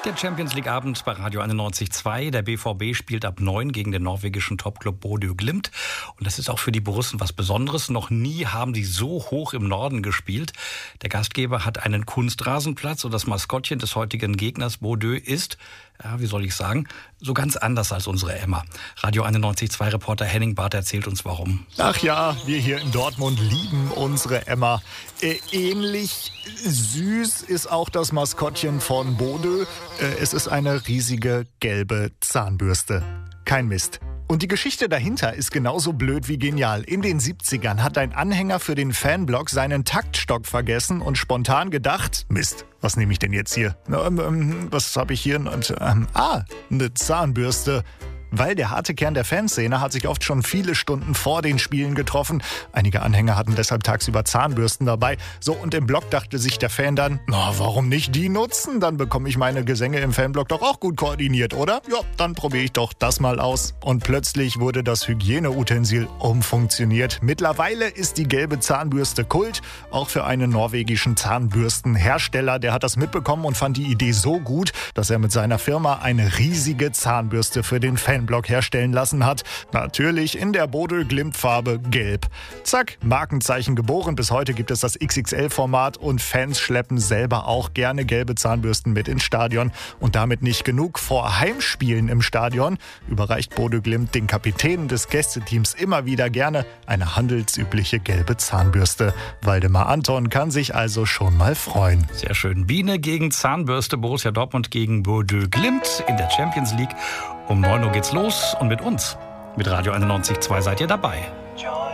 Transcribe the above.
Der Champions League Abend bei Radio 91.2. Der BVB spielt ab 9 gegen den norwegischen Topclub Bodø Glimt. Und das ist auch für die Borussen was Besonderes. Noch nie haben die so hoch im Norden gespielt. Der Gastgeber hat einen Kunstrasenplatz und das Maskottchen des heutigen Gegners Bodø ist, wie soll ich sagen, so ganz anders als unsere Emma. Radio 91.2 Reporter Henning Barth erzählt uns warum. Ach ja, wir hier in Dortmund lieben unsere Emma. Ähnlich süß ist auch das Maskottchen von Bodø. Es ist eine riesige gelbe Zahnbürste. Kein Mist. Und die Geschichte dahinter ist genauso blöd wie genial. In den 70ern hat ein Anhänger für den Fanblock seinen Taktstock vergessen und spontan gedacht, Mist, was nehme ich denn jetzt hier? Was habe ich hier? Eine Zahnbürste. Weil der harte Kern der Fanszene hat sich oft schon viele Stunden vor den Spielen getroffen. Einige Anhänger hatten deshalb tagsüber Zahnbürsten dabei. So, und im Block dachte sich der Fan dann, warum nicht die nutzen? Dann bekomme ich meine Gesänge im Fanblock doch auch gut koordiniert, oder? Ja, dann probiere ich doch das mal aus. Und plötzlich wurde das Hygieneutensil umfunktioniert. Mittlerweile ist die gelbe Zahnbürste Kult, auch für einen norwegischen Zahnbürstenhersteller. Der hat das mitbekommen und fand die Idee so gut, dass er mit seiner Firma eine riesige Zahnbürste für den Fanblock herstellen lassen hat. Natürlich in der Bodø Glimt-Farbe gelb. Zack, Markenzeichen geboren. Bis heute gibt es das XXL-Format und Fans schleppen selber auch gerne gelbe Zahnbürsten mit ins Stadion. Und damit nicht genug. Vor Heimspielen im Stadion überreicht Bodø Glimt den Kapitänen des Gästeteams immer wieder gerne eine handelsübliche gelbe Zahnbürste. Waldemar Anton kann sich also schon mal freuen. Sehr schön. Biene gegen Zahnbürste, Borussia Dortmund gegen Bodø Glimt in der Champions League. Um 9 Uhr geht's los und mit uns, mit Radio 91.2 seid ihr dabei.